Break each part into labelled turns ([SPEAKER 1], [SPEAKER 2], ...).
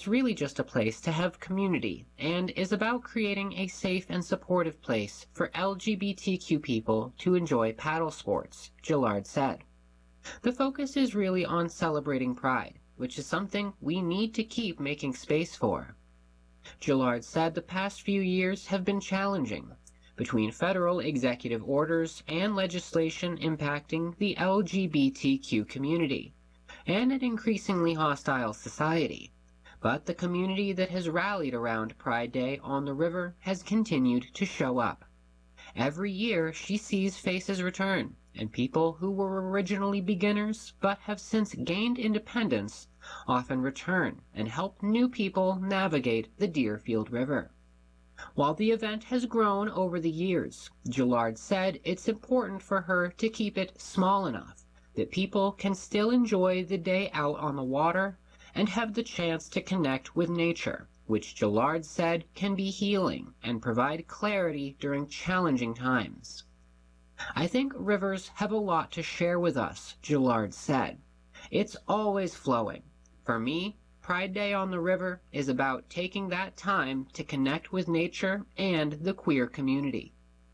[SPEAKER 1] really just a place to have community and is about creating a safe and supportive place for LGBTQ people to enjoy paddle sports, Gillard said. The focus is really on celebrating pride, which is something we need to keep making space for. Gillard said the past few years have been challenging, between federal executive orders and legislation impacting the LGBTQ community, and an increasingly hostile society. But the community that has rallied around Pride Day on the river has continued to show up. Every year she sees faces return, and people who were originally beginners but have since gained independence often return and help new people navigate the Deerfield River. While the event has grown over the years, Gillard said it's important for her to keep it small enough that people can still enjoy the day out on the water and have the chance to connect with nature, which Gillard said can be healing and provide clarity during challenging times. I think rivers have a lot to share with us, Gillard said. It's always flowing. For me, Pride Day on the river is about taking that time to connect with nature and the queer community.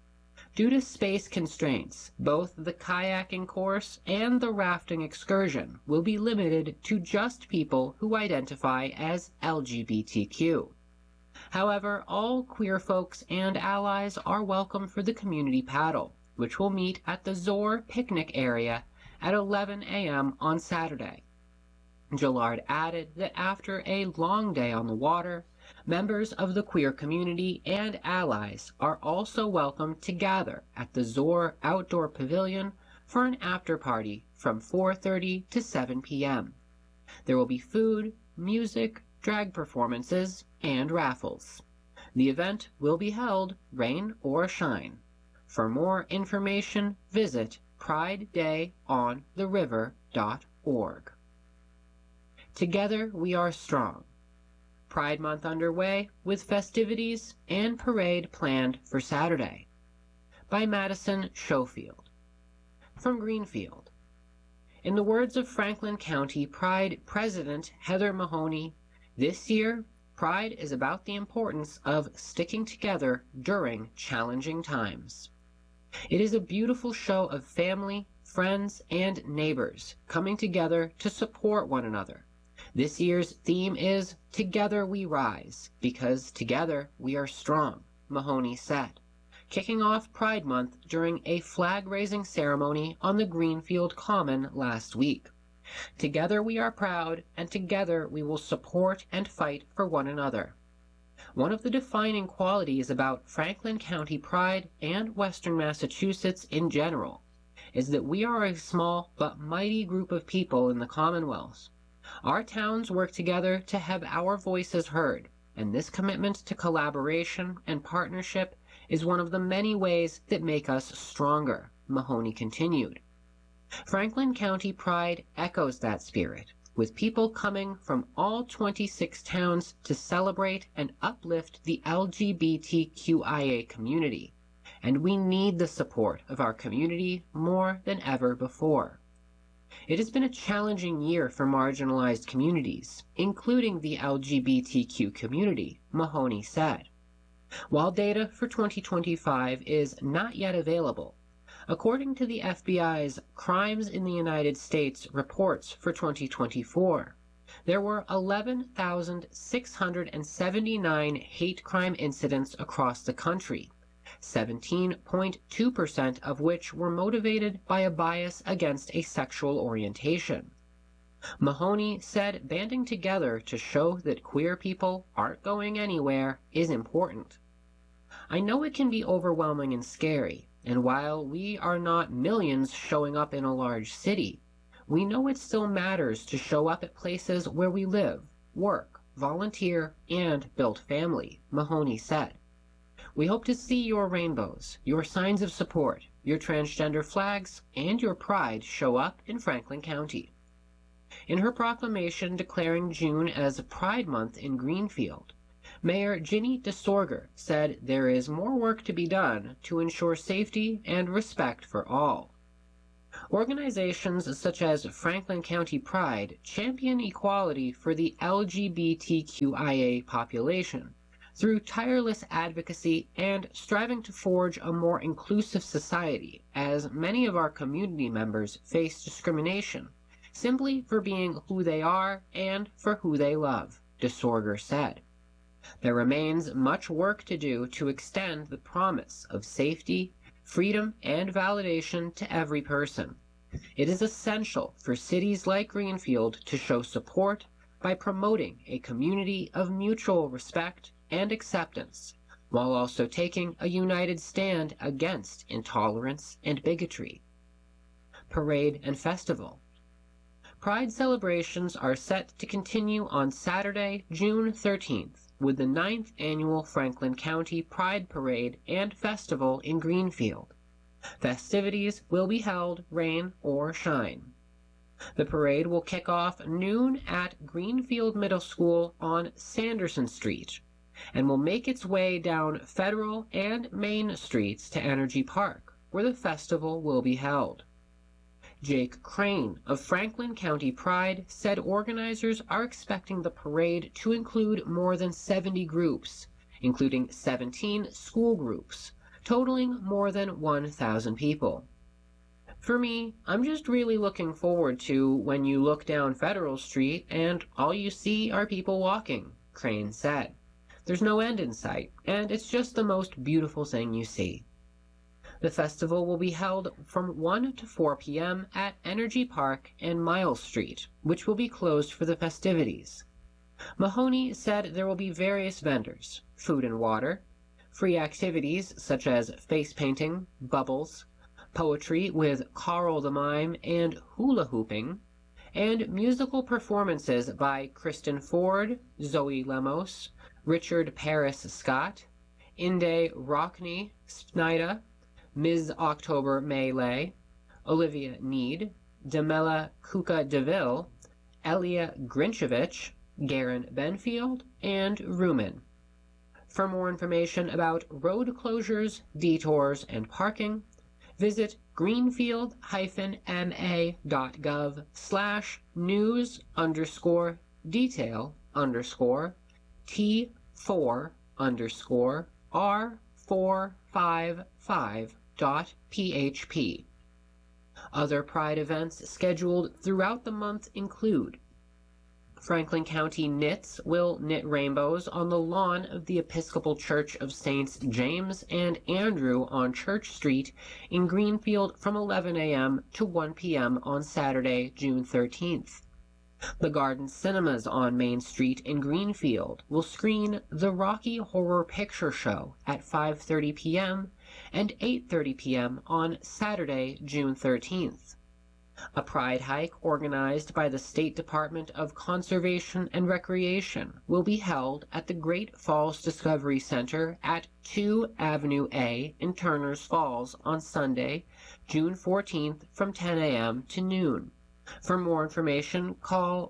[SPEAKER 1] Due to space constraints, both the kayaking course and the rafting excursion will be limited to just people who identify as LGBTQ. However, all queer folks and allies are welcome for the community paddle, which will meet at the Zor picnic area at 11 a.m. on Saturday. Gillard added that after a long day on the water, members of the queer community and allies are also welcome to gather at the Zor Outdoor Pavilion for an after-party from 4:30 to 7 p.m. There will be food, music, drag performances, and raffles. The event will be held rain or shine. For more information, visit pridedayontheriver.org. Together we are strong. Pride Month underway with festivities and parade planned for Saturday. By Madison Schofield. From Greenfield. In the words of Franklin County Pride President Heather Mahoney, this year, Pride is about the importance of sticking together during challenging times. It is a beautiful show of family, friends, and neighbors coming together to support one another. This year's theme is Together We Rise, because together we are strong, Mahoney said, kicking off Pride Month during a flag-raising ceremony on the Greenfield Common last week. Together we are proud, and together we will support and fight for one another. One of the defining qualities about Franklin County Pride and Western Massachusetts in general is that we are a small but mighty group of people in the Commonwealth. Our towns work together to have our voices heard, and this commitment to collaboration and partnership is one of the many ways that make us stronger, Mahoney continued. Franklin County Pride echoes that spirit, with people coming from all 26 towns to celebrate and uplift the LGBTQIA community, and we need the support of our community more than ever before. It has been a challenging year for marginalized communities, including the LGBTQ community, Mahoney said. While data for 2025 is not yet available, according to the FBI's Crimes in the United States reports for 2024, there were 11,679 hate crime incidents across the country, 17.2% of which were motivated by a bias against a sexual orientation. Mahoney said banding together to show that queer people aren't going anywhere is important. I know it can be overwhelming and scary, and while we are not millions showing up in a large city, we know it still matters to show up at places where we live, work, volunteer, and build family, Mahoney said. We hope to see your rainbows, your signs of support, your transgender flags, and your pride show up in Franklin County. In her proclamation declaring June as Pride Month in Greenfield, Mayor Ginny DeSorger said there is more work to be done to ensure safety and respect for all. Organizations such as Franklin County Pride champion equality for the LGBTQIA population through tireless advocacy and striving to forge a more inclusive society, as many of our community members face discrimination simply for being who they are and for who they love, DeSorger said. There remains much work to do to extend the promise of safety, freedom, and validation to every person. It is essential for cities like Greenfield to show support by promoting a community of mutual respect and acceptance, while also taking a united stand against intolerance and bigotry. Parade and Festival. Pride celebrations are set to continue on Saturday, June 13th, with the 9th Annual Franklin County Pride Parade and Festival in Greenfield. Festivities will be held rain or shine. The parade will kick off noon at Greenfield Middle School on Sanderson Street and will make its way down Federal and Main Streets to Energy Park, where the festival will be held. Jake Crane of Franklin County Pride said organizers are expecting the parade to include more than 70 groups, including 17 school groups, totaling more than 1,000 people. For me, I'm just really looking forward to when you look down Federal Street and all you see are people walking, Crane said. There's no end in sight, and it's just the most beautiful thing you see. The festival will be held from 1 to 4 p.m. at Energy Park and Miles Street, which will be closed for the festivities. Mahoney said there will be various vendors, food and water, free activities such as face painting, bubbles, poetry with Carl the Mime and hula hooping, and musical performances by Kristen Ford, Zoe Lemos, Richard Paris Scott, Inde Rockney Snyder, Ms. October Melee, Olivia Need, Demella Kuka DeVille, Elia Grinchevich, Garen Benfield, and Rumen. For more information about road closures, detours, and parking, visit greenfield-news_detail_T4_R45.php. Other Pride events scheduled throughout the month include Franklin County Knits will knit rainbows on the lawn of the Episcopal Church of Saints James and Andrew on Church Street in Greenfield from 11 a.m. to 1 p.m. on Saturday, June 13th. The Garden Cinemas on Main Street in Greenfield will screen the Rocky Horror Picture Show at 5:30 p.m. and 8:30 p.m. on Saturday, June 13th. A Pride hike organized by the State Department of Conservation and Recreation will be held at the Great Falls Discovery Center at 2 Avenue A in Turners Falls on Sunday, June 14th from 10 a.m. to noon. For more information, call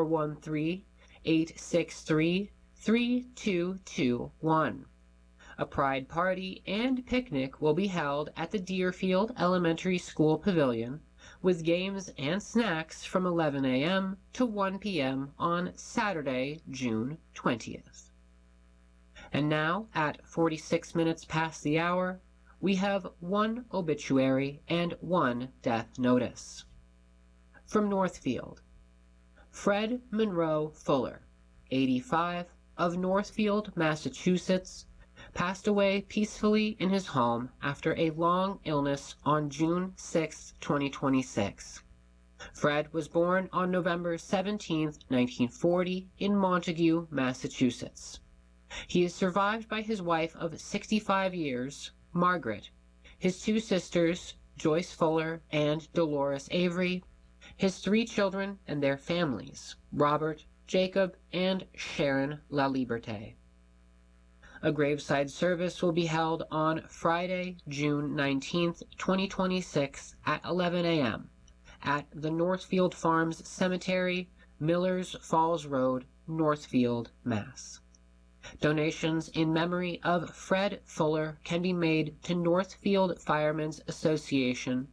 [SPEAKER 1] 413-863-3221. A Pride party and picnic will be held at the Deerfield Elementary School Pavilion, with games and snacks from 11 a.m. to 1 p.m. on Saturday, June 20th. And now, at 46 minutes past the hour, we have one obituary and one death notice. From Northfield, Fred Monroe Fuller, 85, of Northfield, Massachusetts, passed away peacefully in his home after a long illness on June 6, 2026. Fred was born on November 17, 1940, in Montague, Massachusetts. He is survived by his wife of 65 years, Margaret, his two sisters, Joyce Fuller and Dolores Avery, his 3 children and their families, Robert, Jacob, and Sharon LaLiberte. A graveside service will be held on Friday, June 19, 2026 at 11 a.m. at the Northfield Farms Cemetery, Millers Falls Road, Northfield, Mass. Donations in memory of Fred Fuller can be made to Northfield Firemen's Association,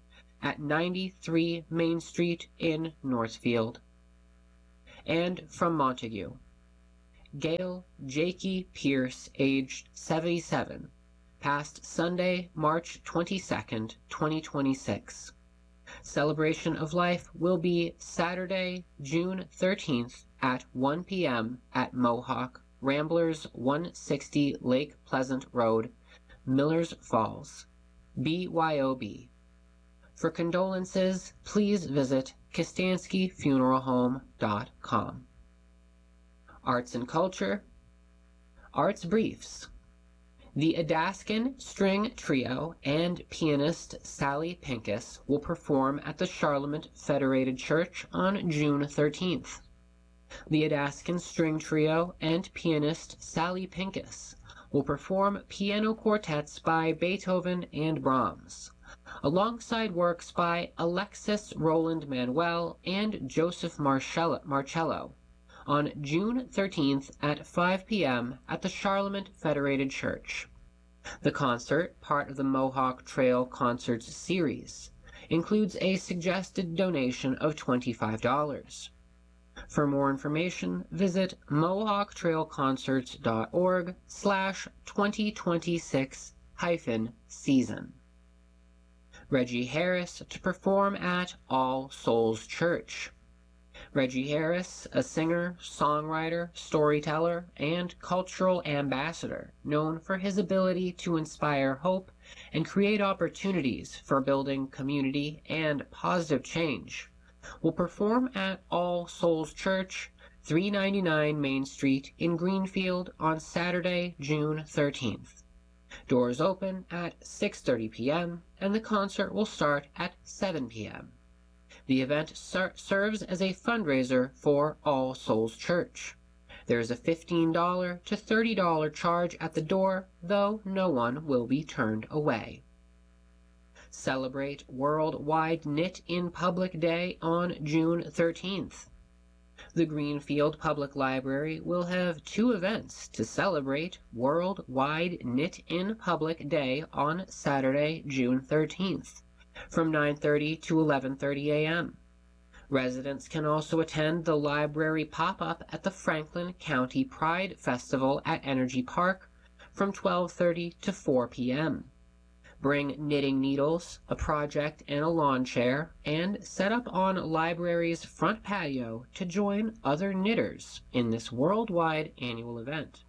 [SPEAKER 1] at 93 Main Street in Northfield. And from Montague, Gail Jakey Pierce, aged 77, passed Sunday, March 22nd, 2026. Celebration of life will be Saturday, June 13th at 1 p.m. at Mohawk, Ramblers 160 Lake Pleasant Road, Millers Falls, BYOB. For condolences, please visit KostanskyFuneralHome.com. Arts and Culture. Arts Briefs. The Adaskin String Trio and pianist Sally Pincus will perform at the Charlemont Federated Church on June 13th. The Adaskin String Trio and pianist Sally Pincus will perform piano quartets by Beethoven and Brahms, alongside works by Alexis Roland Manuel and Joseph Marcello, on June 13th at 5 p.m. at the Charlemont Federated Church. The concert, part of the Mohawk Trail Concerts series, includes a suggested donation of $25. For more information, visit mohawktrailconcerts.org/2026-season. Reggie Harris to perform at All Souls Church. Reggie Harris, a singer, songwriter, storyteller, and cultural ambassador known for his ability to inspire hope and create opportunities for building community and positive change, will perform at All Souls Church, 399 Main Street in Greenfield on Saturday, June 13th. Doors open at 6:30 p.m. and the concert will start at 7 p.m. The event serves as a fundraiser for All Souls Church. There is a $15 to $30 charge at the door, though no one will be turned away. Celebrate Worldwide Knit in Public Day on June 13th. The Greenfield Public Library will have two events to celebrate Worldwide Knit in Public Day on Saturday, June 13th. From 9:30 to 11:30 a.m. Residents can also attend the library pop-up at the Franklin County Pride Festival at Energy Park from 12:30 to 4 p.m. Bring knitting needles, a project, and a lawn chair, and set up on library's front patio to join other knitters in this worldwide annual event.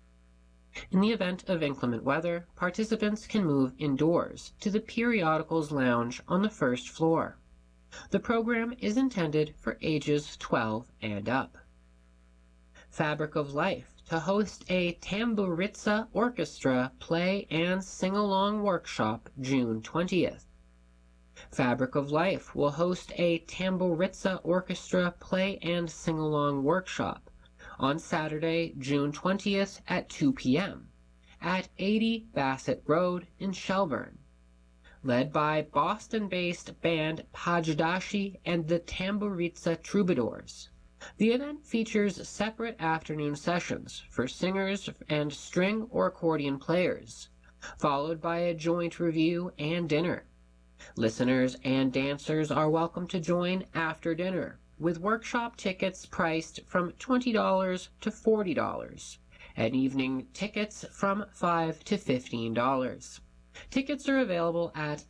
[SPEAKER 1] In the event of inclement weather, participants can move indoors to the Periodicals Lounge on the first floor. The program is intended for ages 12 and up. Fabric of Life to host a Tamburitsa Orchestra play and sing-along workshop June 20th. Fabric of Life will host a Tamburitsa Orchestra play and sing-along workshop on Saturday, June 20th at 2 p.m. at 80 Bassett Road in Shelburne. Led by Boston-based band Pajdashi and the Tamburitsa Troubadours. The event features separate afternoon sessions for singers and string or accordion players, followed by a joint review and dinner. Listeners and dancers are welcome to join after dinner, with workshop tickets priced from $20 to $40, and evening tickets from $5 to $15. Tickets are available at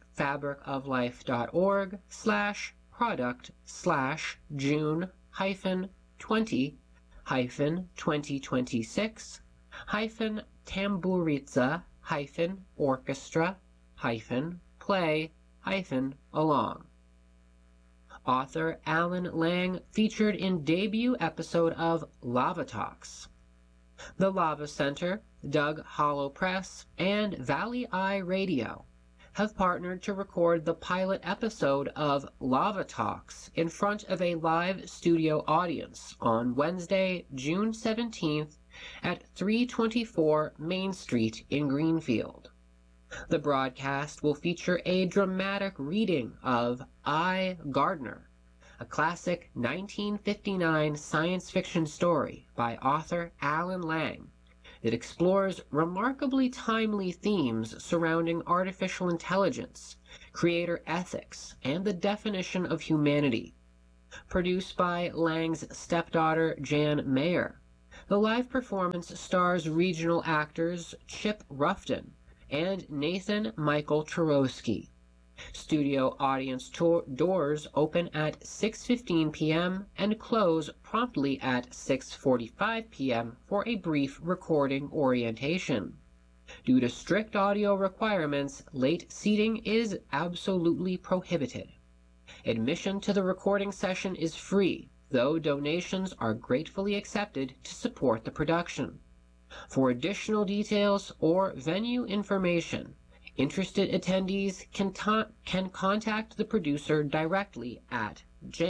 [SPEAKER 1] fabric-of-life.org/June-2026-Tamburitsa-Orchestra-Play-Along. Author Alan Lang featured in debut episode of Lava Talks. The Lava Center, Doug Hollow Press, and Valley Eye Radio have partnered to record the pilot episode of Lava Talks in front of a live studio audience on Wednesday, June 17th at 324 Main Street in Greenfield. The broadcast will feature a dramatic reading of I, Gardner, a classic 1959 science fiction story by author Alan Lang, It explores remarkably timely themes surrounding artificial intelligence, creator ethics, and the definition of humanity. Produced by Lang's stepdaughter Jan Mayer, the live performance stars regional actors Chip Ruffton and Nathan Michael Turowski. Studio audience doors open at 6:15 p.m. and close promptly at 6:45 p.m. for a brief recording orientation. Due to strict audio requirements, late seating is absolutely prohibited. Admission to the recording session is free, though donations are gratefully accepted to support the production. For additional details or venue information, interested attendees can contact the producer directly at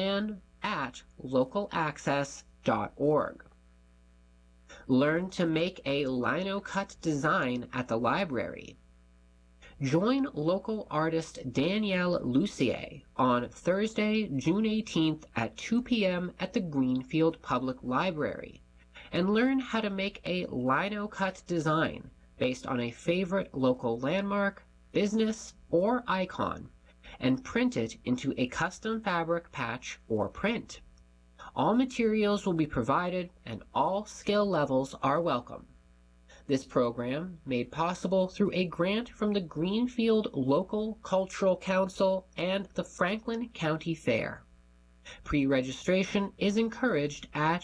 [SPEAKER 1] jan@localaccess.org. Learn to make a lino-cut design at the library. Join local artist Danielle Lucier on Thursday, June 18th at 2 p.m. at the Greenfield Public Library and learn how to make a lino-cut design based on a favorite local landmark, business, or icon, and print it into a custom fabric patch or print. All materials will be provided and all skill levels are welcome. This program, made possible through a grant from the Greenfield Local Cultural Council and the Franklin County Fair. Pre-registration is encouraged at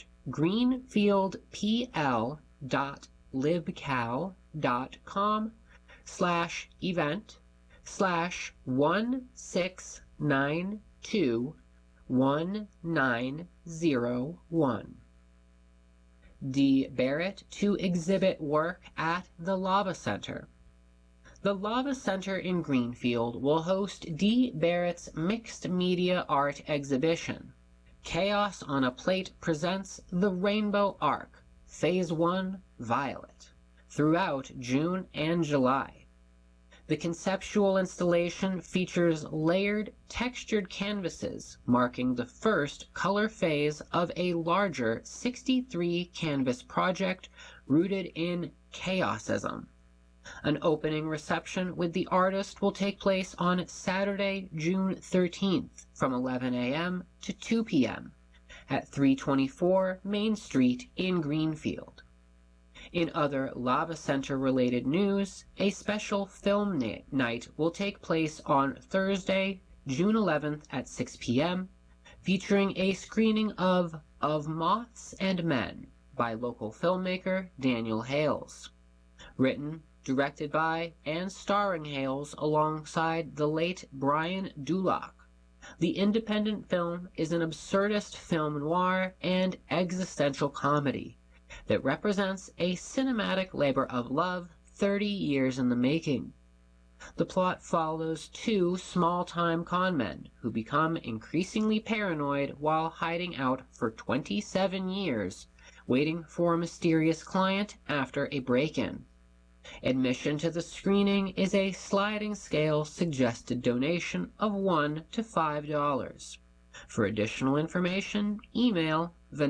[SPEAKER 1] greenfield.libcal.com/event/16921901. Dee Barrett to exhibit work at the Lava Center. The Lava Center in Greenfield will host Dee Barrett's mixed media art exhibition. Chaos on a Plate presents The Rainbow Arc, Phase 1, Violet, throughout June and July. The conceptual installation features layered, textured canvases marking the first color phase of a larger 63-canvas project rooted in chaosism. An opening reception with the artist will take place on Saturday, June 13th from 11 a.m. to 2 p.m. at 324 Main Street in Greenfield. In other Lava Center-related news, a special film night will take place on Thursday, June 11th at 6 p.m., featuring a screening of Moths and Men by local filmmaker Daniel Hales. Written, directed by, and starring Hales alongside the late Brian Duloc. The independent film is an absurdist film noir and existential comedy that represents a cinematic labor of love 30 years in the making. The plot follows two small-time conmen who become increasingly paranoid while hiding out for 27 years, waiting for a mysterious client after a break-in. Admission to the screening is a sliding scale suggested donation of $1 to $5. For additional information, email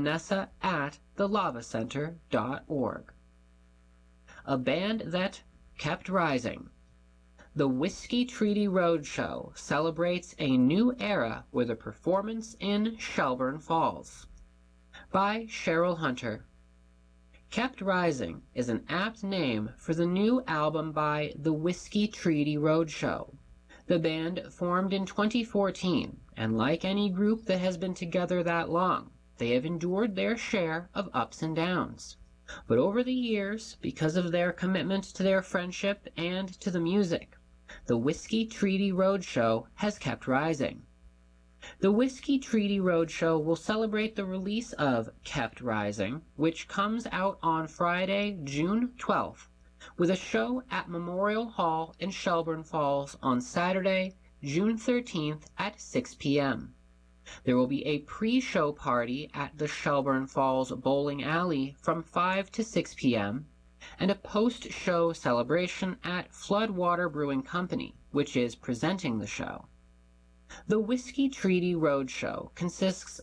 [SPEAKER 1] vanessa@thelavacenter.org. A band that kept rising. The Whiskey Treaty Roadshow celebrates a new era with a performance in Shelburne Falls. By Cheryl Hunter. Kept Rising is an apt name for the new album by the Whiskey Treaty Roadshow. The band formed in 2014, and like any group that has been together that long, they have endured their share of ups and downs. But over the years, because of their commitment to their friendship and to the music, the Whiskey Treaty Roadshow has kept rising. The Whiskey Treaty Roadshow will celebrate the release of Kept Rising, which comes out on Friday, June 12th, with a show at Memorial Hall in Shelburne Falls on Saturday, June 13th at 6 p.m. There will be a pre-show party at the Shelburne Falls Bowling Alley from 5 to 6 p.m. and a post-show celebration at Floodwater Brewing Company, which is presenting the show. The Whiskey Treaty Roadshow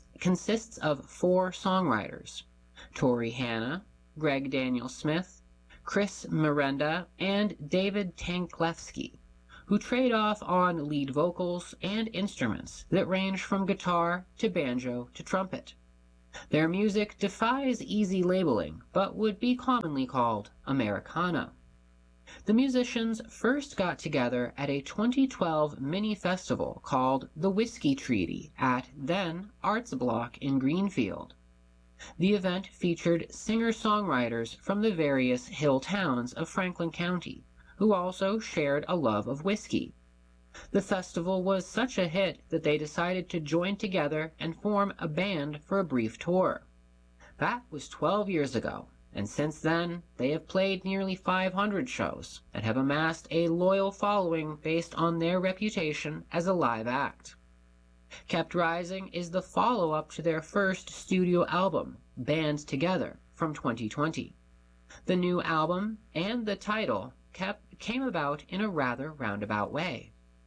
[SPEAKER 1] consists of 4 songwriters: Tori Hanna, Greg Daniel Smith, Chris Miranda, and David Tanklevsky, who trade off on lead vocals and instruments that range from guitar to banjo to trumpet. Their music defies easy labeling, but would be commonly called Americana. The musicians first got together at a 2012 mini festival called the Whiskey Treaty at then Arts Block in Greenfield. The event featured singer-songwriters from the various hill towns of Franklin County, who also shared a love of whiskey. The festival was such a hit that they decided to join together and form a band for a brief tour. That was 12 years ago, and since then they have played nearly 500 shows and have amassed a loyal following based on their reputation as a live act. Kept Rising is the follow-up to their first studio album, Band Together, from 2020. The new album and the title came about in a rather roundabout way.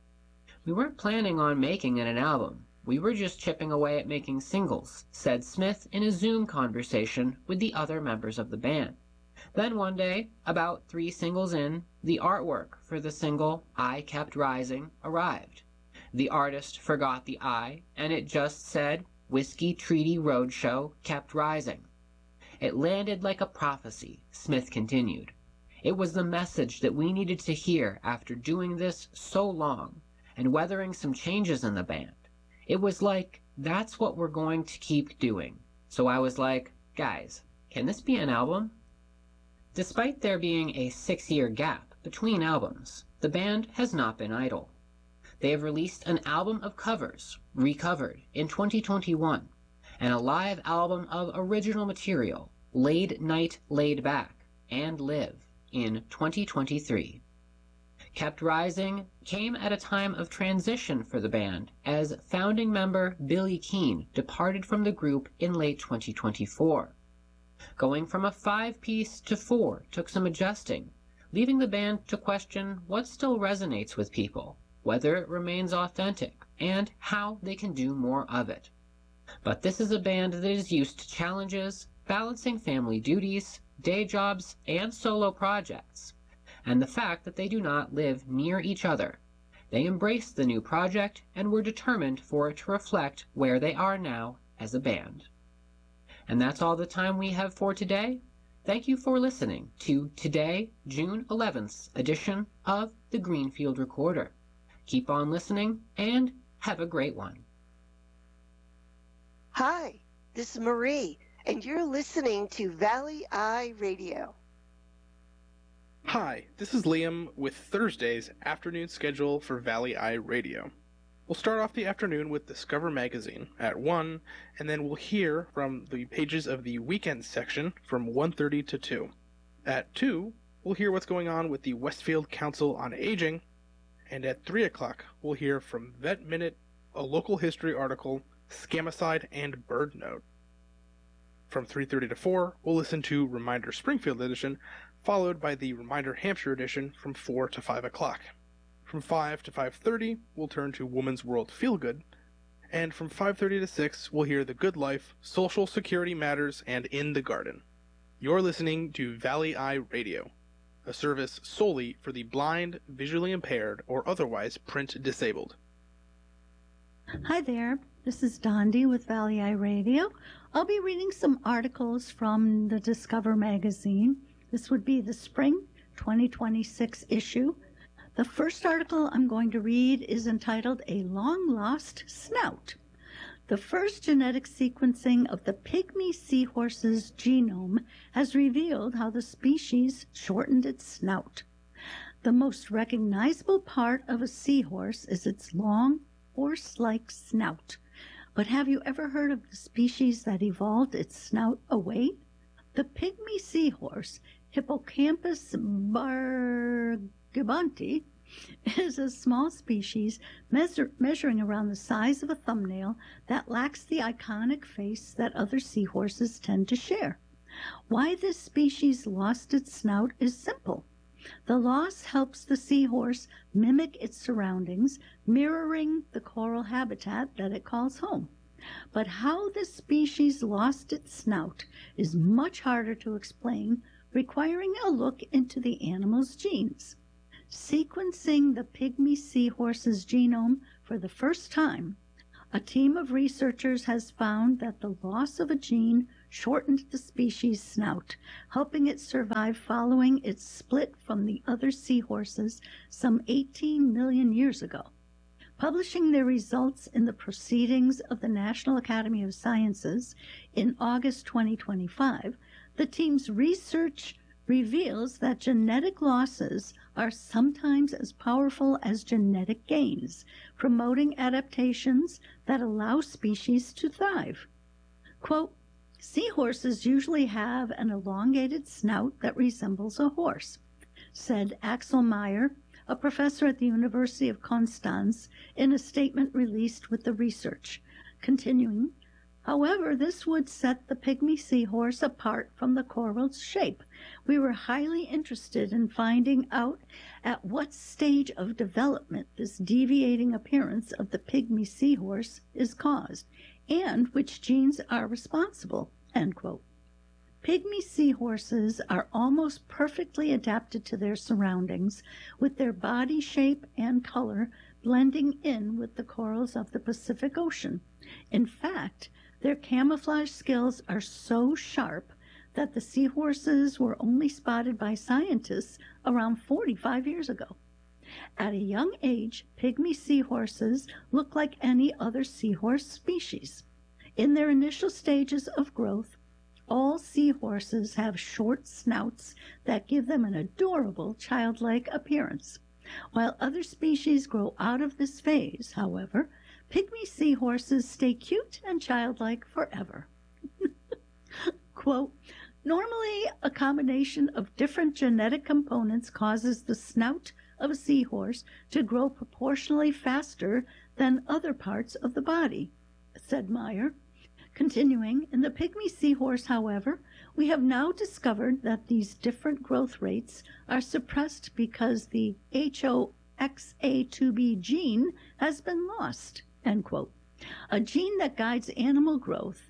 [SPEAKER 1] We weren't planning on making it an album. We were just chipping away at making singles, said Smith in a Zoom conversation with the other members of the band. Then one day, about 3 singles in, the artwork for the single I Kept Rising arrived. The artist forgot the I, and it just said Whiskey Treaty Roadshow Kept Rising. It landed like a prophecy, Smith continued. It was the message that we needed to hear after doing this so long and weathering some changes in the band. It was like, that's what we're going to keep doing. So I was like, guys, can this be an album? Despite there being a 6-year gap between albums, the band has not been idle. They have released an album of covers, Recovered, in 2021, and a live album of original material, Late Night Laid Back, and Live, in 2023. Kept Rising came at a time of transition for the band as founding member Billy Keane departed from the group in late 2024. Going from a 5-piece to 4 took some adjusting, leaving the band to question what still resonates with people, whether it remains authentic, and how they can do more of it. But this is a band that is used to challenges, balancing family duties, day jobs, and solo projects, and the fact that they do not live near each other. They embraced the new project and were determined for it to reflect where they are now as a band. And that's all the time we have for today. Thank you for listening to today, June 11th edition of the Greenfield Recorder. Keep on listening and have a great one.
[SPEAKER 2] Hi, this is Marie, and you're listening to Valley Eye Radio.
[SPEAKER 3] Hi, this is Liam with Thursday's afternoon schedule for Valley Eye Radio. We'll start off the afternoon with Discover Magazine at 1, and then we'll hear from the pages of the weekend section from 1:30 to 2. At 2, we'll hear what's going on with the Westfield Council on Aging, and at 3 o'clock, we'll hear from Vet Minute, a local history article, Scamicide, and Bird Note. From 3:30 to 4, we'll listen to Reminder Springfield Edition, followed by the Reminder Hampshire Edition from 4 to 5 o'clock. From 5 to 5:30, we'll turn to Woman's World Feelgood, and from 5:30 to 6, we'll hear The Good Life, Social Security Matters, and In the Garden. You're listening to Valley Eye Radio, a service solely for the blind, visually impaired, or otherwise print disabled.
[SPEAKER 4] Hi there, this is Dondi with Valley Eye Radio. I'll be reading some articles from the Discover magazine. This would be the spring 2026 issue. The first article I'm going to read is entitled A Long Lost Snout. The first genetic sequencing of the pygmy seahorse's genome has revealed how the species shortened its snout. The most recognizable part of a seahorse is its long, horse-like snout. But have you ever heard of the species that evolved its snout away? The pygmy seahorse, Hippocampus bargibanti, is a small species measuring around the size of a thumbnail that lacks the iconic face that other seahorses tend to share. Why this species lost its snout is simple. The loss helps the seahorse mimic its surroundings, mirroring the coral habitat that it calls home. But how this species lost its snout is much harder to explain requiring a look into the animal's genes. Sequencing the pygmy seahorse's genome for the first time, a team of researchers has found that the loss of a gene shortened the species' snout, helping it survive following its split from the other seahorses some 18 million years ago. Publishing their results in the Proceedings of the National Academy of Sciences in August 2025, the team's research reveals that genetic losses are sometimes as powerful as genetic gains, promoting adaptations that allow species to thrive. Quote, "Seahorses usually have an elongated snout that resembles a horse," said Axel Meyer, a professor at the University of Konstanz, in a statement released with the research. Continuing, "However, this would set the pygmy seahorse apart from the coral's shape. We were highly interested in finding out at what stage of development this deviating appearance of the pygmy seahorse is caused, and which genes are responsible." End quote. Pygmy seahorses are almost perfectly adapted to their surroundings, with their body shape and color blending in with the corals of the Pacific Ocean. In fact, their camouflage skills are so sharp that the seahorses were only spotted by scientists around 45 years ago. At a young age, pygmy seahorses look like any other seahorse species. In their initial stages of growth, all seahorses have short snouts that give them an adorable childlike appearance. While other species grow out of this phase, however, pygmy seahorses stay cute and childlike forever. Quote, "Normally, a combination of different genetic components causes the snout of a seahorse to grow proportionally faster than other parts of the body," said Meyer. Continuing, "In the pygmy seahorse, however, we have now discovered that these different growth rates are suppressed because the HOXA2B gene has been lost." End quote. A gene that guides animal growth,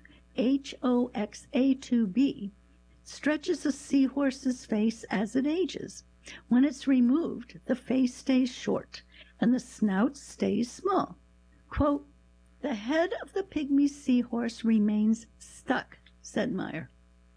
[SPEAKER 4] HOXA2B, stretches a seahorse's face as it ages. When it's removed, the face stays short and the snout stays small. Quote, "The head of the pygmy seahorse remains stuck," said Meyer.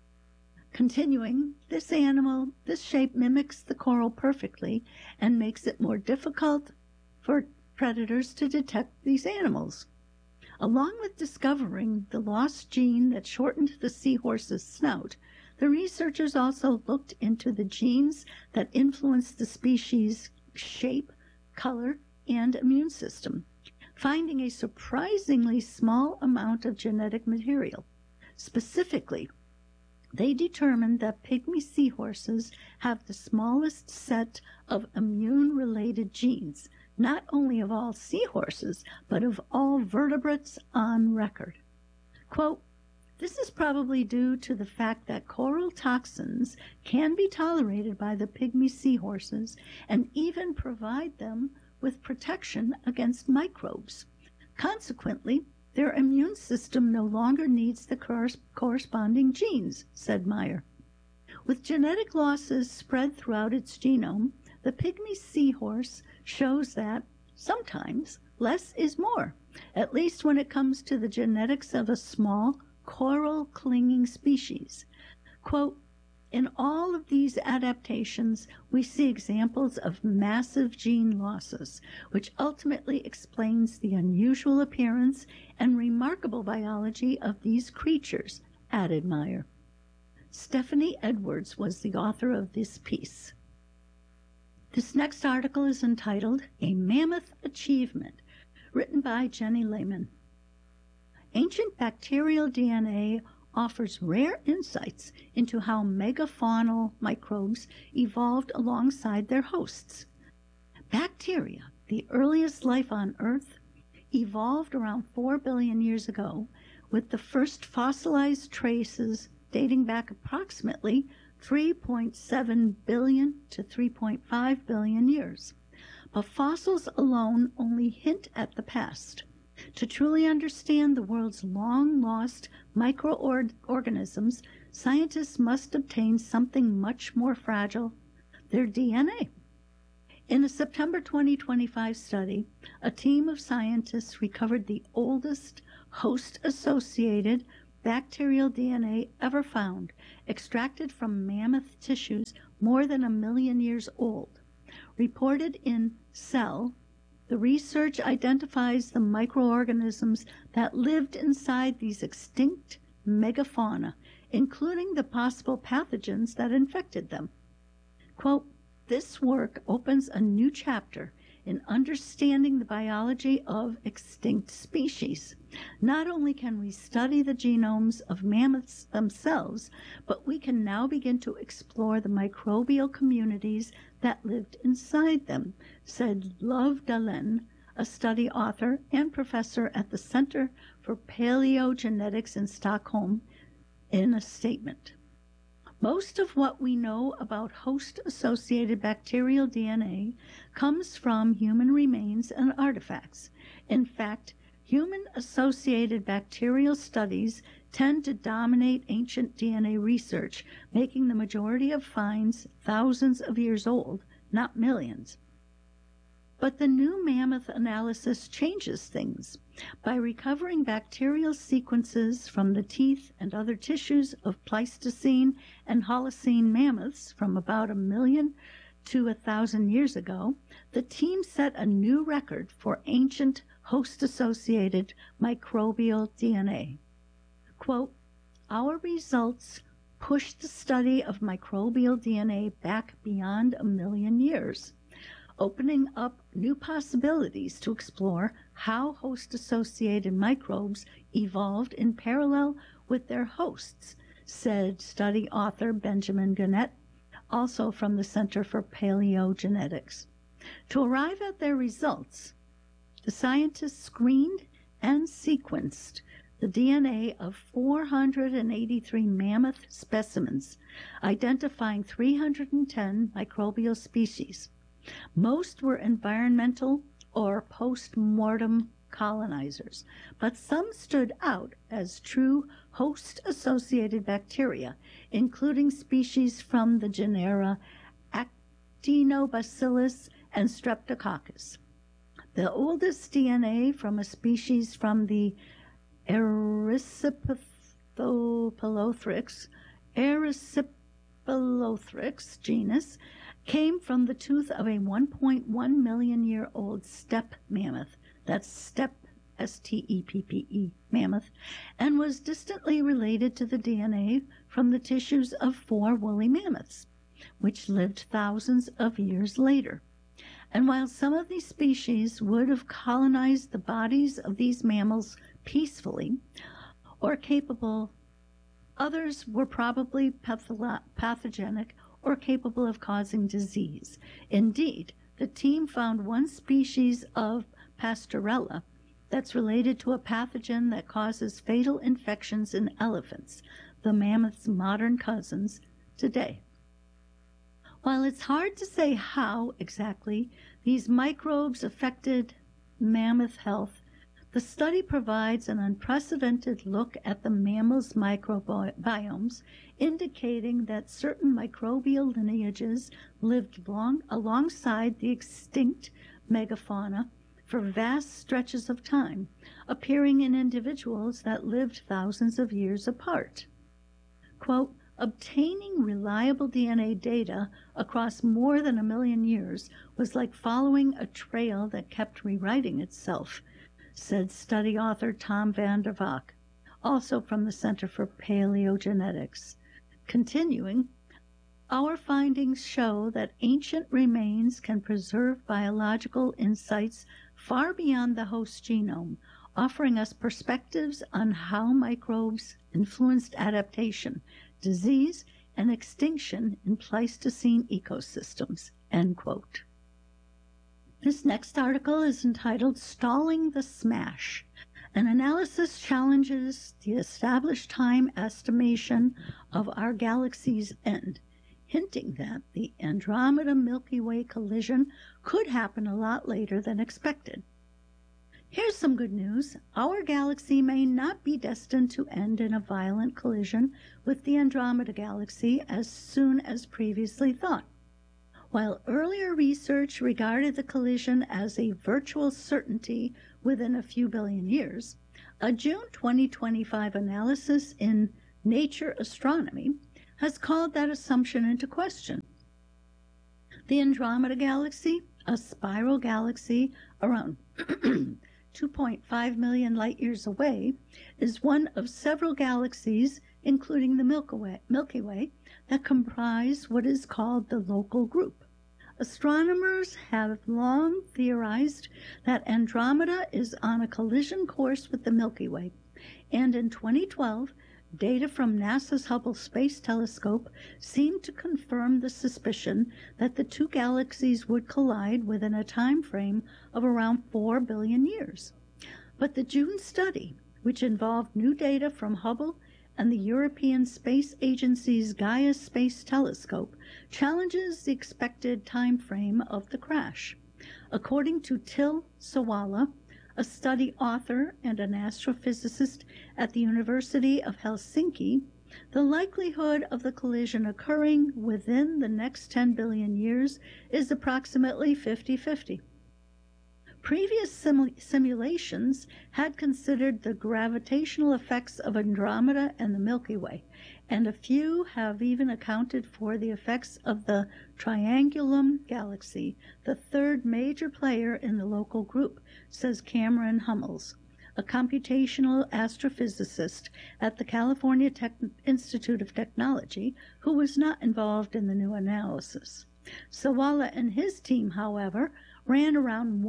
[SPEAKER 4] Continuing, "This shape mimics the coral perfectly and makes it more difficult for predators to detect these animals." Along with discovering the lost gene that shortened the seahorse's snout, the researchers also looked into the genes that influence the species' shape, color, and immune system, finding a surprisingly small amount of genetic material. Specifically, they determined that pygmy seahorses have the smallest set of immune-related genes, not only of all seahorses, but of all vertebrates on record. Quote, "This is probably due to the fact that coral toxins can be tolerated by the pygmy seahorses and even provide them with protection against microbes. Consequently, their immune system no longer needs the corresponding genes," said Meyer. With genetic losses spread throughout its genome, the pygmy seahorse shows that sometimes less is more, at least when it comes to the genetics of a small coral-clinging species. Quote, "In all of these adaptations, we see examples of massive gene losses, which ultimately explains the unusual appearance and remarkable biology of these creatures," added Meyer. Stephanie Edwards was the author of this piece. This next article is entitled "A Mammoth Achievement," written by Jenny Lehman. Ancient bacterial DNA offers rare insights into how megafaunal microbes evolved alongside their hosts. Bacteria, the earliest life on Earth, evolved around 4 billion years ago, with the first fossilized traces dating back approximately 3.7 billion to 3.5 billion years. But fossils alone only hint at the past. To truly understand the world's long-lost microorganisms, scientists must obtain something much more fragile, their DNA. In a September 2025 study, a team of scientists recovered the oldest host-associated bacterial DNA ever found, extracted from mammoth tissues more than 1 million years old. Reported in Cell, the research identifies the microorganisms that lived inside these extinct megafauna, including the possible pathogens that infected them. Quote, "This work opens a new chapter in understanding the biology of extinct species. Not only can we study the genomes of mammoths themselves, but we can now begin to explore the microbial communities that lived inside them," said Love Dahlen, a study author and professor at the Center for Paleogenetics in Stockholm, in a statement. Most of what we know about host-associated bacterial DNA comes from human remains and artifacts. In fact, human-associated bacterial studies tend to dominate ancient DNA research, making the majority of finds thousands of years old, not millions. But the new mammoth analysis changes things. By recovering bacterial sequences from the teeth and other tissues of Pleistocene and Holocene mammoths from about 1 million to 1,000 years ago, the team set a new record for ancient host-associated microbial DNA. Quote, "Our results push the study of microbial DNA back beyond 1 million years, opening up new possibilities to explore how host-associated microbes evolved in parallel with their hosts," said study author Benjamin Gannett, also from the Center for Paleogenetics. To arrive at their results, the scientists screened and sequenced the DNA of 483 mammoth specimens, identifying 310 microbial species. Most were environmental or post-mortem colonizers, but some stood out as true host-associated bacteria, including species from the genera Actinobacillus and Streptococcus. The oldest DNA from a species from the Erysipelothryx genus came from the tooth of a 1.1 million year old steppe mammoth, that's steppe, S-T-E-P-P-E, mammoth, and was distantly related to the DNA from the tissues of 4 woolly mammoths, which lived thousands of years later. And while some of these species would have colonized the bodies of these mammals peacefully or capable, others were probably pathogenic or capable of causing disease. Indeed, the team found one species of Pastorella that's related to a pathogen that causes fatal infections in elephants, the mammoth's modern cousins today. While it's hard to say how exactly these microbes affected mammoth health, the study provides an unprecedented look at the mammal's microbiomes, indicating that certain microbial lineages lived long alongside the extinct megafauna for vast stretches of time, appearing in individuals that lived thousands of years apart. Quote, "Obtaining reliable DNA data across more than 1 million years was like following a trail that kept rewriting itself," said study author Tom van der Valk, also from the Center for Paleogenetics. Continuing, "Our findings show that ancient remains can preserve biological insights far beyond the host genome, offering us perspectives on how microbes influenced adaptation, disease, and extinction in Pleistocene ecosystems." End quote. This next article is entitled "Stalling the Smash." An analysis challenges the established time estimation of our galaxy's end, hinting that the Andromeda Milky Way collision could happen a lot later than expected. Here's some good news. Our galaxy may not be destined to end in a violent collision with the Andromeda Galaxy as soon as previously thought. While earlier research regarded the collision as a virtual certainty within a few billion years, a June 2025 analysis in Nature Astronomy has called that assumption into question. The Andromeda Galaxy, a spiral galaxy around 2.5 million light-years away, is one of several galaxies, including the Milky Way, that comprise what is called the local group. Astronomers have long theorized that Andromeda is on a collision course with the Milky Way, and in 2012, data from NASA's Hubble Space Telescope seemed to confirm the suspicion that the two galaxies would collide within a time frame of around 4 billion years. But the June study, which involved new data from Hubble and the European Space Agency's Gaia Space Telescope, challenges the expected time frame of the crash. According to Till Sawala, a study author and an astrophysicist at the University of Helsinki, the likelihood of the collision occurring within the next 10 billion years is approximately 50-50. Previous simulations had considered the gravitational effects of Andromeda and the Milky Way, and a few have even accounted for the effects of the Triangulum Galaxy, the third major player in the local group, says Cameron Hummels, a computational astrophysicist at the California Institute of Technology, who was not involved in the new analysis. Sawala and his team, however, ran around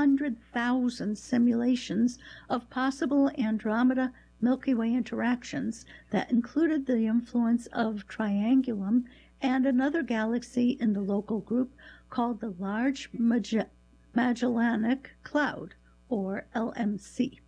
[SPEAKER 4] 100,000 simulations of possible Andromeda Milky Way interactions that included the influence of Triangulum and another galaxy in the local group called the Large Magellanic Cloud, or LMC.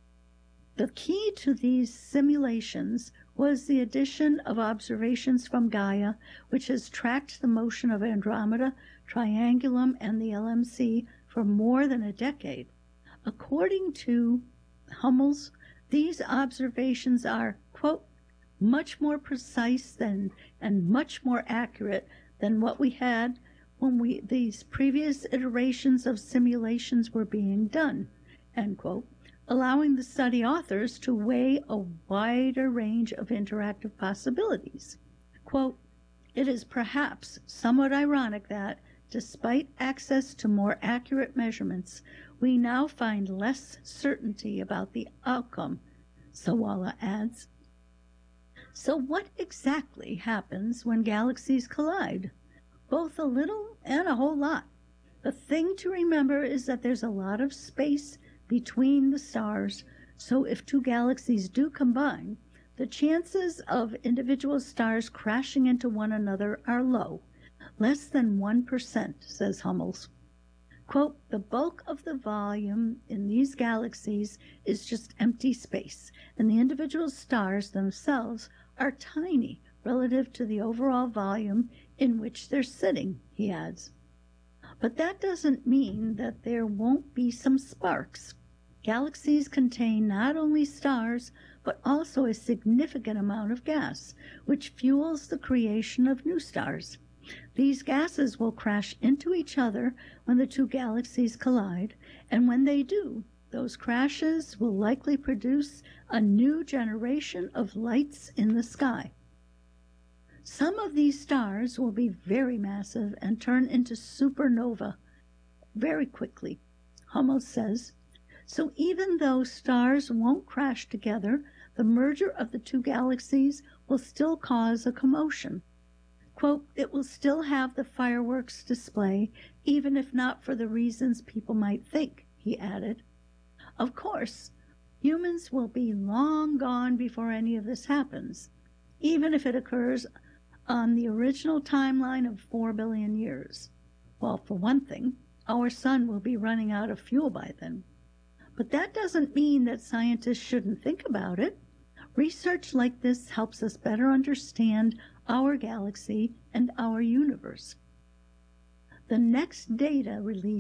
[SPEAKER 4] The key to these simulations was the addition of observations from Gaia, which has tracked the motion of Andromeda, Triangulum, and the LMC for more than a decade. According to Hummels, these observations are, quote, much more precise than and much more accurate than what we had when these previous iterations of simulations were being done, end quote, allowing the study authors to weigh a wider range of interactive possibilities. Quote, it is perhaps somewhat ironic that, despite access to more accurate measurements, we now find less certainty about the outcome, Sawala adds. So what exactly happens when galaxies collide? Both a little and a whole lot. The thing to remember is that there's a lot of space between the stars, so if two galaxies do combine, the chances of individual stars crashing into one another are low, less than 1%, says Hummels. Quote, the bulk of the volume in these galaxies is just empty space, and the individual stars themselves are tiny relative to the overall volume in which they're sitting, he adds. But that doesn't mean that there won't be some sparks. Galaxies contain not only stars, but also a significant amount of gas, which fuels the creation of new stars. These gases will crash into each other when the two galaxies collide, and when they do, those crashes will likely produce a new generation of lights in the sky. Some of these stars will be very massive and turn into supernova very quickly, Hummels says. So even though stars won't crash together, the merger of the two galaxies will still cause a commotion. Quote, it will still have the fireworks display, even if not for the reasons people might think, he added. Of course, humans will be long gone before any of this happens, even if it occurs on the original timeline of 4 billion years. Well, for one thing, our sun will be running out of fuel by then. But that doesn't mean that scientists shouldn't think about it. Research like this helps us better understand our galaxy and our universe. The next data release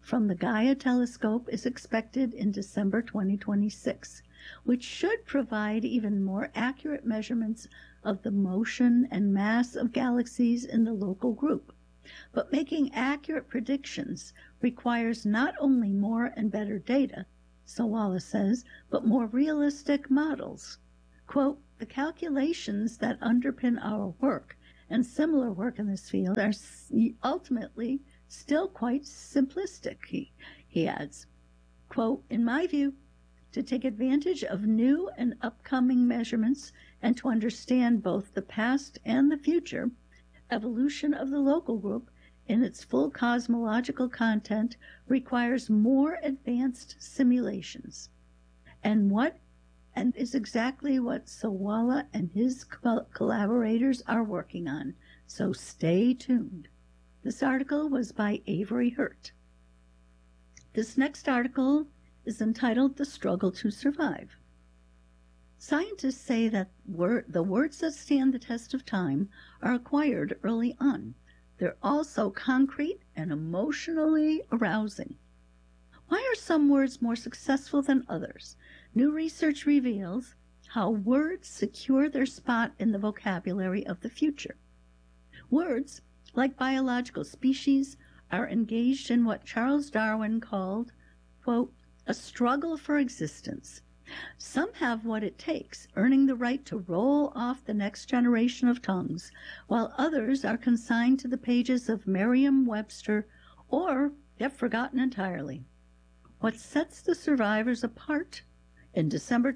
[SPEAKER 4] from the Gaia telescope is expected in December 2026, which should provide even more accurate measurements of the motion and mass of galaxies in the local group. But making accurate predictions requires not only more and better data, Sawala says, but more realistic models. Quote, the calculations that underpin our work and similar work in this field are ultimately still quite simplistic, he adds. Quote, in my view, to take advantage of new and upcoming measurements and to understand both the past and the future, evolution of the local group in its full cosmological content requires more advanced simulations. And is exactly what Sawala and his collaborators are working on. So stay tuned. This article was by Avery Hurt. This next article is entitled The Struggle to Survive. Scientists say that the words that stand the test of time are acquired early on. They're also concrete and emotionally arousing. Why are some words more successful than others? New research reveals how words secure their spot in the vocabulary of the future. Words, like biological species, are engaged in what Charles Darwin called, quote, a struggle for existence. Some have what it takes, earning the right to roll off the next generation of tongues, while others are consigned to the pages of Merriam-Webster or get forgotten entirely. What sets the survivors apart? In December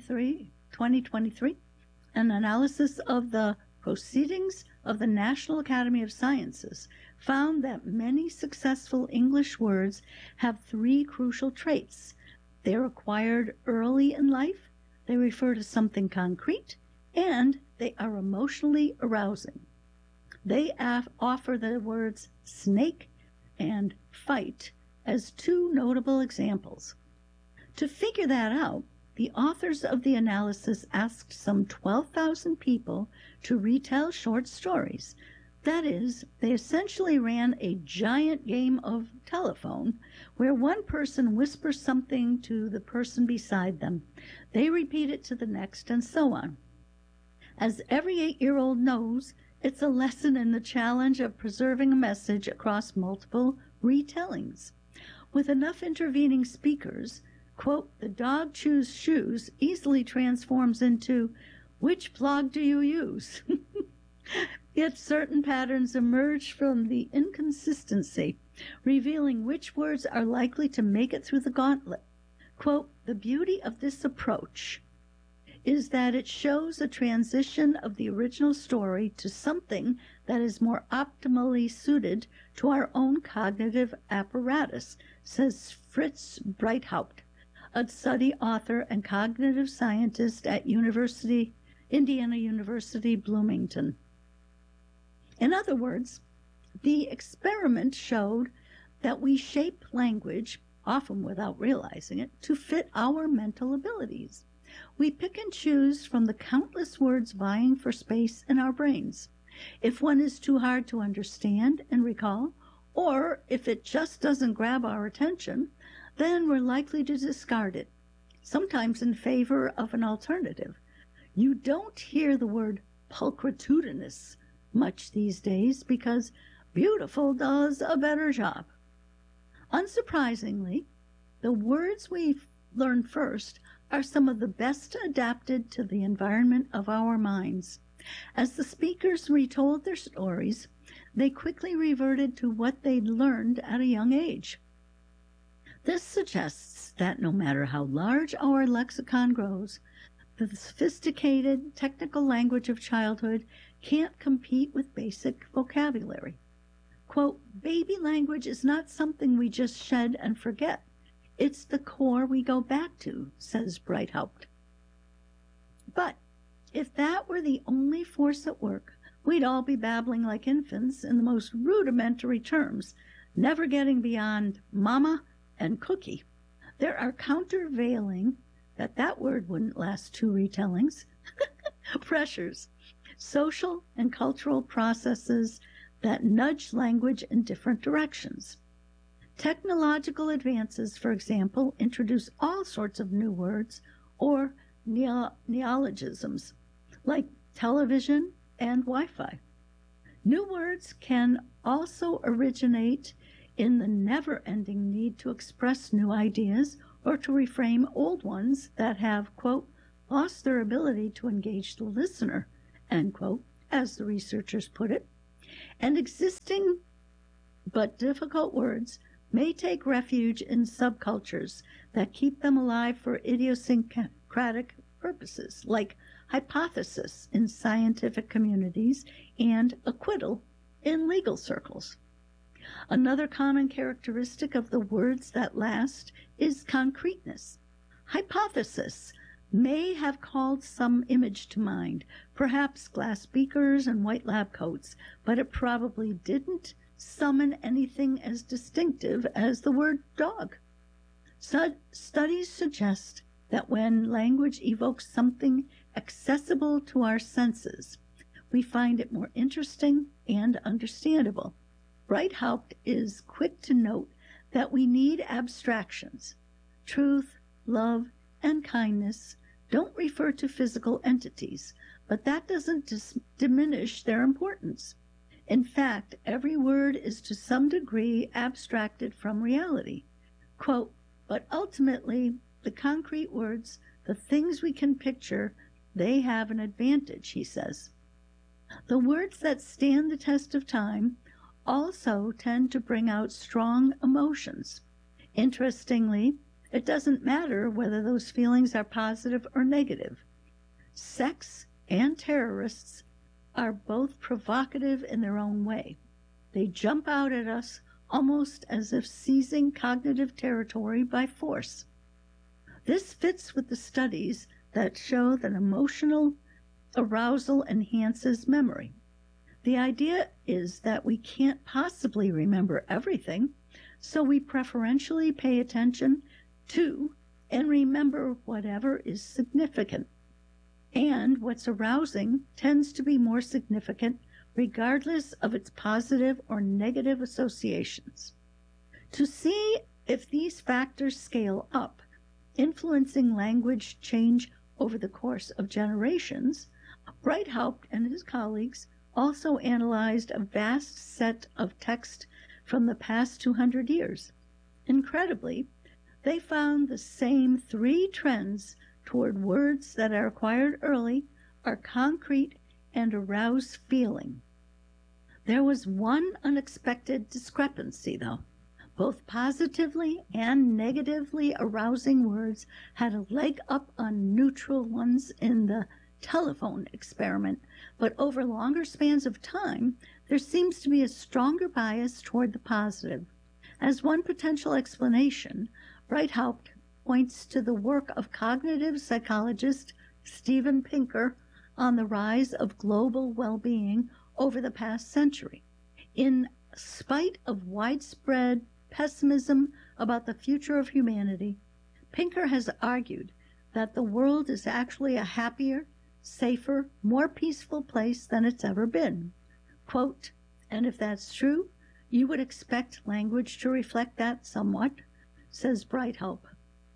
[SPEAKER 4] 2023, an analysis of the Proceedings of the National Academy of Sciences found that many successful English words have three crucial traits. They're acquired early in life, they refer to something concrete, and they are emotionally arousing. They offer the words snake and fight as two notable examples. To figure that out, the authors of the analysis asked some 12,000 people to retell short stories. That is, they essentially ran a giant game of telephone where one person whispers something to the person beside them. They repeat it to the next, and so on. As every 8-year-old knows, it's a lesson in the challenge of preserving a message across multiple retellings. With enough intervening speakers, quote, the dog chews shoes easily transforms into, which blog do you use? Yet certain patterns emerge from the inconsistency, revealing which words are likely to make it through the gauntlet. Quote, the beauty of this approach is that it shows a transition of the original story to something that is more optimally suited to our own cognitive apparatus, says Fritz Breithaupt, a study author and cognitive scientist at Indiana University, Bloomington. In other words, the experiment showed that we shape language, often without realizing it, to fit our mental abilities. We pick and choose from the countless words vying for space in our brains. If one is too hard to understand and recall, or if it just doesn't grab our attention, then we're likely to discard it, sometimes in favor of an alternative. You don't hear the word pulchritudinous much these days because beautiful does a better job. Unsurprisingly, the words we learn first are some of the best adapted to the environment of our minds. As the speakers retold their stories, they quickly reverted to what they'd learned at a young age. This suggests that no matter how large our lexicon grows, the sophisticated technical language of childhood can't compete with basic vocabulary. Quote, baby language is not something we just shed and forget. It's the core we go back to, says Breithaupt. But if that were the only force at work, we'd all be babbling like infants in the most rudimentary terms, never getting beyond mama and cookie. There are countervailing, that word wouldn't last 2 retellings, pressures, social and cultural processes that nudge language in different directions. Technological advances, for example, introduce all sorts of new words or neologisms like television and Wi-Fi. New words can also originate in the never-ending need to express new ideas or to reframe old ones that have, quote, lost their ability to engage the listener, end quote, as the researchers put it. And existing but difficult words may take refuge in subcultures that keep them alive for idiosyncratic purposes, like hypothesis in scientific communities and acquittal in legal circles. Another common characteristic of the words that last is concreteness. Hypothesis may have called some image to mind, perhaps glass beakers and white lab coats, but it probably didn't summon anything as distinctive as the word dog. Studies suggest that when language evokes something accessible to our senses, we find it more interesting and understandable. Breithaupt is quick to note that we need abstractions. Truth, love, and kindness don't refer to physical entities, but that doesn't diminish their importance. In fact, every word is to some degree abstracted from reality. Quote, but ultimately, the concrete words, the things we can picture, they have an advantage, he says. The words that stand the test of time also tend to bring out strong emotions. Interestingly, it doesn't matter whether those feelings are positive or negative. Sex and terrorists are both provocative in their own way. They jump out at us almost as if seizing cognitive territory by force. This fits with the studies that show that emotional arousal enhances memory. The idea is that we can't possibly remember everything, so we preferentially pay attention to and remember whatever is significant. And what's arousing tends to be more significant regardless of its positive or negative associations. To see if these factors scale up, influencing language change over the course of generations, Breithaupt and his colleagues also analyzed a vast set of text from the past 200 years. Incredibly, they found the same three trends toward words that are acquired early, are concrete, and arouse feeling. There was one unexpected discrepancy, though. Both positively and negatively arousing words had a leg up on neutral ones in the telephone experiment, but over longer spans of time, there seems to be a stronger bias toward the positive. As one potential explanation, Breithaupt points to the work of cognitive psychologist Steven Pinker on the rise of global well-being over the past century. In spite of widespread pessimism about the future of humanity, Pinker has argued that the world is actually a happier, safer, more peaceful place than it's ever been. Quote, and if that's true, you would expect language to reflect that somewhat, says Breithaupt.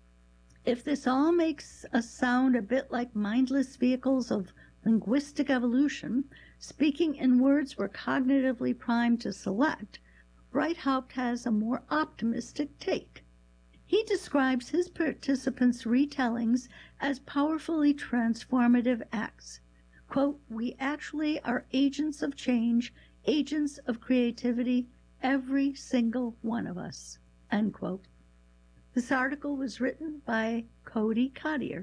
[SPEAKER 4] If this all makes us sound a bit like mindless vehicles of linguistic evolution, speaking in words we're cognitively primed to select, Breithaupt has a more optimistic take. He describes his participants' retellings as powerfully transformative acts. Quote, we actually are agents of change, agents of creativity, every single one of us, end quote. This article was written by Cody Cottier.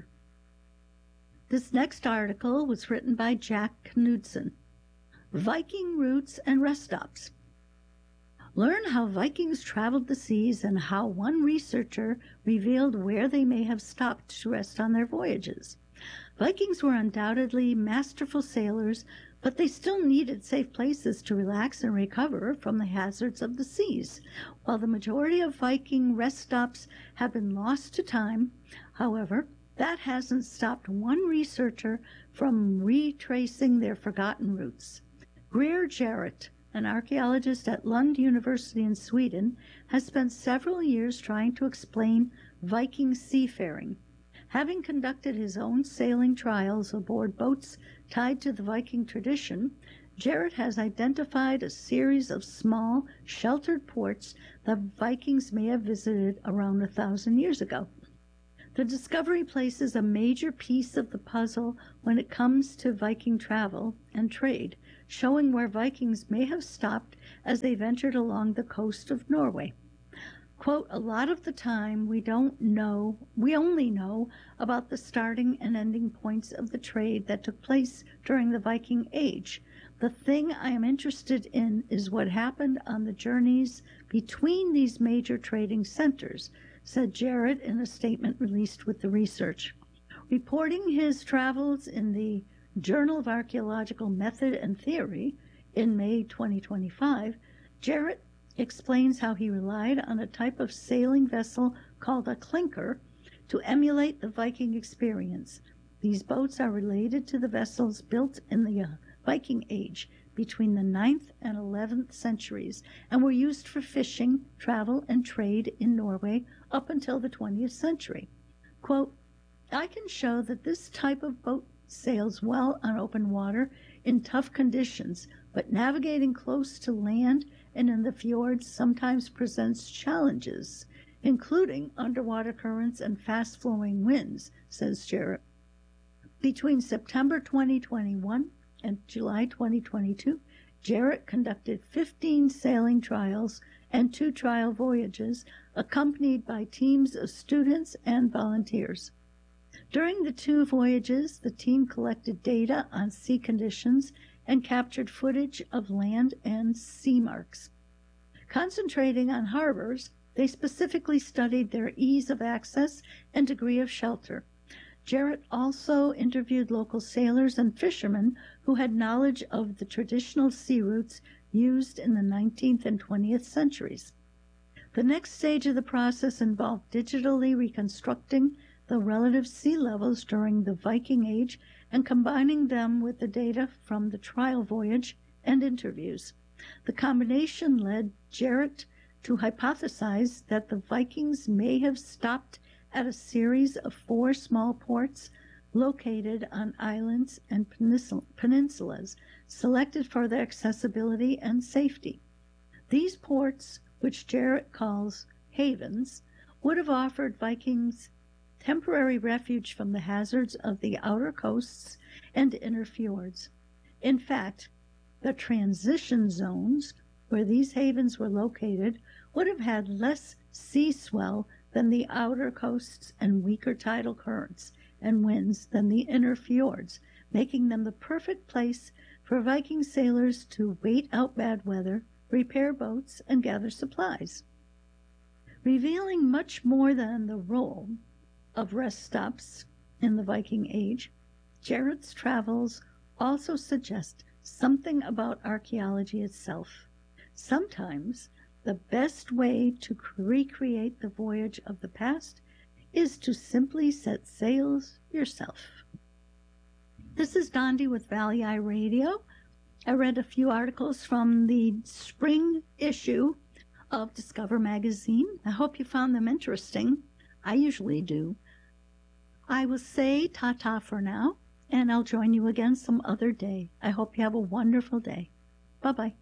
[SPEAKER 4] This next article was written by Jack Knudsen. Viking Routes and Rest Stops. Learn how Vikings traveled the seas and how one researcher revealed where they may have stopped to rest on their voyages. Vikings were undoubtedly masterful sailors, but they still needed safe places to relax and recover from the hazards of the seas. While the majority of Viking rest stops have been lost to time, however, that hasn't stopped one researcher from retracing their forgotten routes. Greer Jarrett, an archaeologist at Lund University in Sweden, has spent several years trying to explain Viking seafaring. Having conducted his own sailing trials aboard boats tied to the Viking tradition, Jarrett has identified a series of small, sheltered ports that Vikings may have visited around 1,000 years ago. The discovery places a major piece of the puzzle when it comes to Viking travel and trade, showing where Vikings may have stopped as they ventured along the coast of Norway. Quote, a lot of the time we only know about the starting and ending points of the trade that took place during the Viking Age. The thing I am interested in is what happened on the journeys between these major trading centers, said Jarrett in a statement released with the research. Reporting his travels in the Journal of Archaeological Method and Theory in May 2025, Jarrett explains how he relied on a type of sailing vessel called a clinker to emulate the Viking experience. These boats are related to the vessels built in the Viking Age between the 9th and 11th centuries and were used for fishing, travel, and trade in Norway up until the 20th century. Quote, I can show that this type of boat sails well on open water in tough conditions, but navigating close to land and in the fjords sometimes presents challenges, including underwater currents and fast-flowing winds, says Jarrett. Between September 2021 and July 2022, Jarrett conducted 15 sailing trials and 2 trial voyages, accompanied by teams of students and volunteers. During the 2 voyages, the team collected data on sea conditions and captured footage of land and sea marks. Concentrating on harbors, they specifically studied their ease of access and degree of shelter. Jarrett also interviewed local sailors and fishermen who had knowledge of the traditional sea routes used in the 19th and 20th centuries. The next stage of the process involved digitally reconstructing the relative sea levels during the Viking Age and combining them with the data from the trial voyage and interviews. The combination led Jarrett to hypothesize that the Vikings may have stopped at a series of 4 small ports located on islands and peninsulas, selected for their accessibility and safety. These ports, which Jarrett calls havens, would have offered Vikings temporary refuge from the hazards of the outer coasts and inner fjords. In fact, the transition zones where these havens were located would have had less sea swell than the outer coasts and weaker tidal currents and winds than the inner fjords, making them the perfect place for Viking sailors to wait out bad weather, repair boats, and gather supplies. Revealing much more than the role of rest stops in the Viking Age, Jarrett's travels also suggest something about archaeology itself. Sometimes the best way to recreate the voyage of the past is to simply set sails yourself. This is Dondi with Valley Eye Radio. I read a few articles from the spring issue of Discover Magazine. I hope you found them interesting. I usually do. I will say ta-ta for now, and I'll join you again some other day. I hope you have a wonderful day. Bye-bye.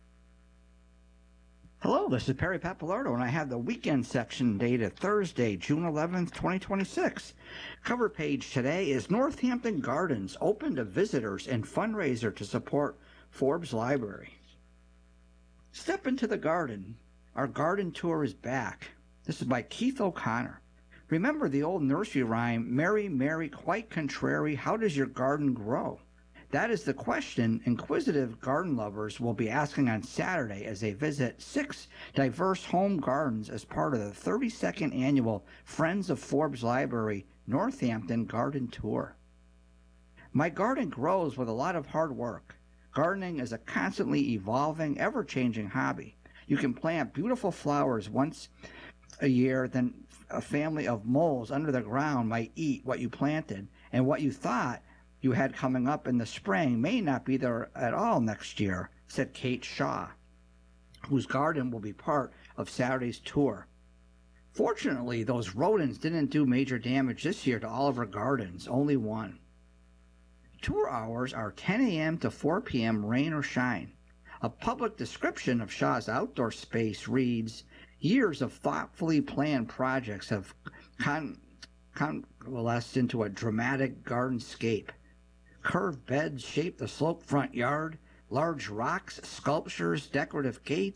[SPEAKER 5] Hello, this is Perry Pappalardo, and I have the weekend section dated Thursday, June 11th, 2026. Cover page today is Northampton Gardens open to visitors and fundraiser to support Forbes Library. Step into the garden. Our garden tour is back. This is by Keith O'Connor. Remember the old nursery rhyme, Mary, Mary, quite contrary, how does your garden grow? That is the question inquisitive garden lovers will be asking on Saturday as they visit 6 diverse home gardens as part of the 32nd annual Friends of Forbes Library Northampton Garden Tour. My garden grows with a lot of hard work. Gardening is a constantly evolving, ever-changing hobby. You can plant beautiful flowers once a year, then a family of moles under the ground might eat what you planted, and what you thought you had coming up in the spring may not be there at all next year. said Kate Shaw, whose garden will be part of Saturday's tour. Fortunately, those rodents didn't do major damage this year to Oliver Gardens, only one. Tour hours are 10 a.m. to 4 p.m., rain or shine. A public description of Shaw's outdoor space reads, "Years of thoughtfully planned projects have coalesced into a dramatic gardenscape. Curved beds shape the sloped front yard, large rocks, sculptures, decorative gates,